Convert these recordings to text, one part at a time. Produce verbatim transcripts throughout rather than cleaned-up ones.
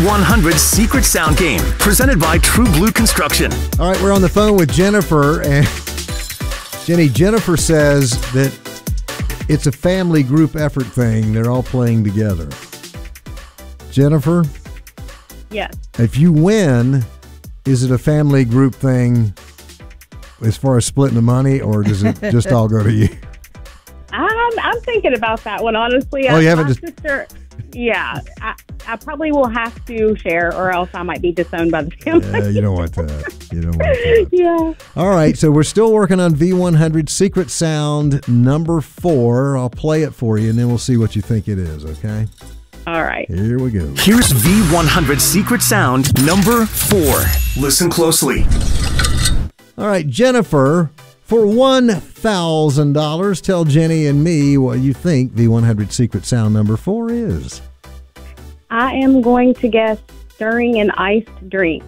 one hundred Secret Sound Game, presented by True Blue Construction. All right, we're on the phone with Jennifer. And Jenny, Jennifer says that it's a family group effort thing. They're all playing together. Jennifer? Yes. If you win, is it a family group thing as far as splitting the money, or does it just all go to you? Um, I'm thinking about that one, honestly. Oh, you I, haven't my just... sister, yeah, I, I probably will have to share, or else I might be disowned by the family. Yeah, you don't want that. You don't want that. Yeah. All right, so we're still working on V one hundred Secret Sound number four. I'll play it for you, and then we'll see what you think it is, okay? All right. Here we go. Here's V one hundred Secret Sound number four. Listen closely. All right, Jennifer, for one thousand dollars, tell Jenny and me what you think V one hundred Secret Sound number four is. I am going to guess stirring an iced drink.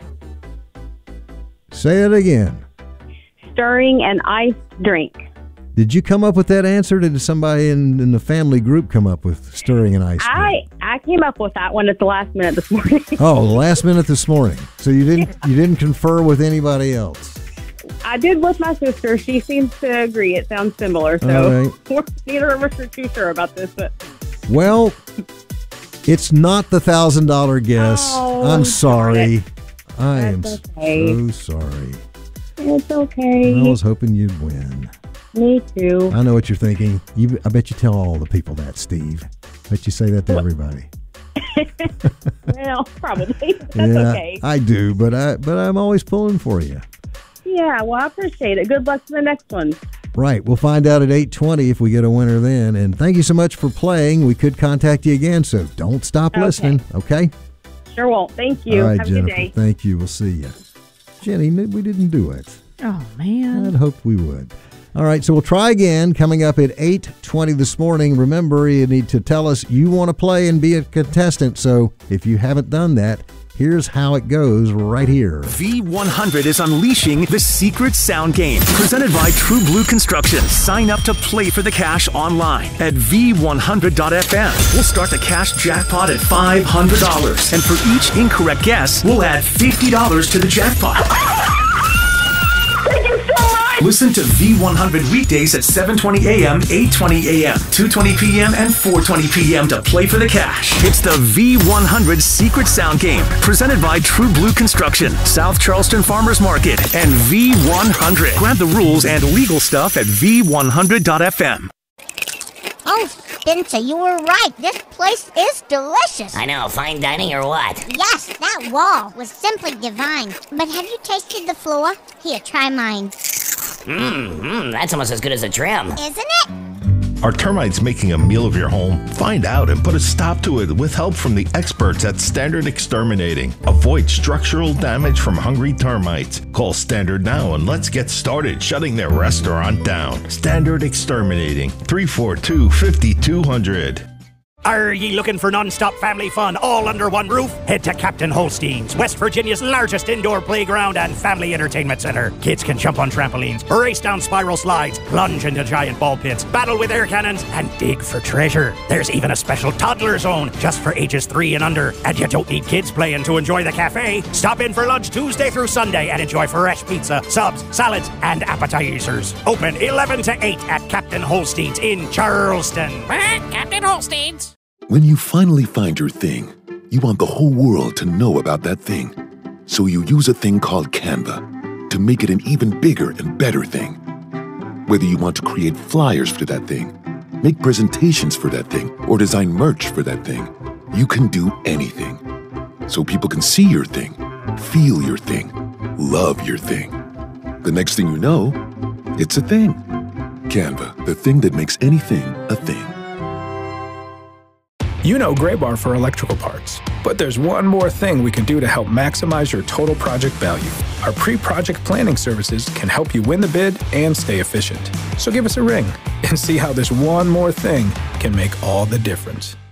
Say it again. Stirring an iced drink. Did you come up with that answer? Did somebody in, in the family group come up with stirring an ice drink? I, I came up with that one at the last minute this morning. Oh, last minute this morning. So you didn't Yeah. you didn't confer with anybody else? I did with my sister. She seems to agree. It sounds similar. All So right. we're, neither of us are too sure about this. But Well, it's not the thousand dollar guess. Oh, I'm sorry. I am That's okay. so sorry. It's okay. I was hoping you'd win. Me too. I know what you're thinking. You, I bet you tell all the people that, Steve. I bet you say that to everybody. Well, probably. That's yeah, okay. I do, but I but I'm always pulling for you. Yeah, well, I appreciate it. Good luck for the next one. Right. We'll find out at eight twenty if we get a winner then. And thank you so much for playing. We could contact you again, so don't stop Okay. listening, okay? Sure won't. Thank you. All right, Have Jennifer. a good day. Thank you. We'll see you. Jenny, we didn't do it. Oh, man. I'd hoped we would. All right, so we'll try again coming up at eight twenty this morning. Remember, you need to tell us you want to play and be a contestant. So if you haven't done that, here's how it goes right here. V one hundred is unleashing the Secret Sound Game, presented by True Blue Construction. Sign up to play for the cash online at V one hundred dot F M. We'll start the cash jackpot at five hundred dollars. And for each incorrect guess, we'll add fifty dollars to the jackpot. Thank you so much. Listen to V one hundred weekdays at seven twenty a.m., eight twenty a.m., two twenty p.m., and four twenty p.m. to play for the cash. It's the V one hundred Secret Sound Game, presented by True Blue Construction, South Charleston Farmers Market, and V one hundred. Grab the rules and legal stuff at V one hundred dot F M. Oh, Spencer, you were right. This place is delicious. I know, fine dining or what? Yes, that wall was simply divine. But have you tasted the floor? Here, try mine. Mmm, mm, that's almost as good as a trim. Isn't it? Are termites making a meal of your home? Find out and put a stop to it with help from the experts at Standard Exterminating. Avoid structural damage from hungry termites. Call Standard now and let's get started shutting their restaurant down. Standard Exterminating, three four two, five two zero zero. Are ye looking for non-stop family fun all under one roof? Head to Captain Holstein's, West Virginia's largest indoor playground and family entertainment center. Kids can jump on trampolines, race down spiral slides, plunge into giant ball pits, battle with air cannons, and dig for treasure. There's even a special toddler zone just for ages three and under. And you don't need kids playing to enjoy the cafe. Stop in for lunch Tuesday through Sunday and enjoy fresh pizza, subs, salads, and appetizers. Open eleven to eight at Captain Holstein's in Charleston. Captain Holstein's. When you finally find your thing, you want the whole world to know about that thing. So you use a thing called Canva to make it an even bigger and better thing. Whether you want to create flyers for that thing, make presentations for that thing, or design merch for that thing, you can do anything. So people can see your thing, feel your thing, love your thing. The next thing you know, it's a thing. Canva, the thing that makes anything a thing. You know Graybar for electrical parts, but there's one more thing we can do to help maximize your total project value. Our pre-project planning services can help you win the bid and stay efficient. So give us a ring and see how this one more thing can make all the difference.